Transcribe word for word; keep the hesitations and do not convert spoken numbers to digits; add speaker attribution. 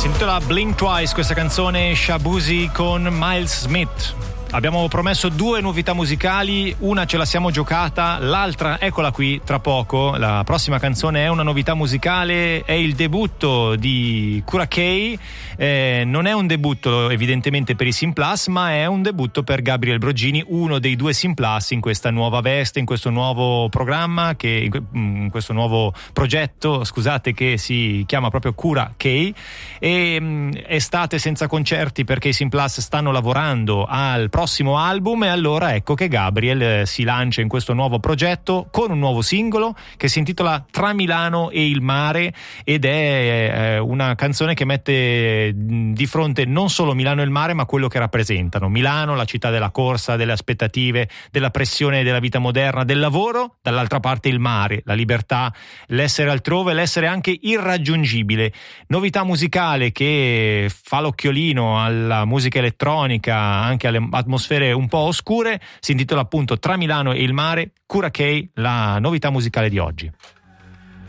Speaker 1: Si intitola Blink Twice, questa canzone Shabuzi con Miles Smith. Abbiamo promesso due novità musicali, una ce la siamo giocata, l'altra eccola qui tra poco. La prossima canzone è una novità musicale, è il debutto di Cura K. Eh, non è un debutto evidentemente per i Simplus, ma è un debutto per Gabriel Brogini, uno dei due Simplus in questa nuova veste, in questo nuovo programma, che, in questo nuovo progetto, scusate, che si chiama proprio Cura K. E mh, estate senza concerti perché i Simplus stanno lavorando al prossimo album, e allora ecco che Gabriel si lancia in questo nuovo progetto con un nuovo singolo che si intitola Tra Milano e il mare, ed è una canzone che mette di fronte non solo Milano e il mare, ma quello che rappresentano. Milano, la città della corsa, delle aspettative, della pressione della vita moderna, del lavoro; dall'altra parte il mare, la libertà, l'essere altrove, l'essere anche irraggiungibile. Novità musicale che fa l'occhiolino alla musica elettronica, anche alle atmosfere un po' oscure. Si intitola appunto Tra Milano e il mare, Cura K, la novità musicale di oggi.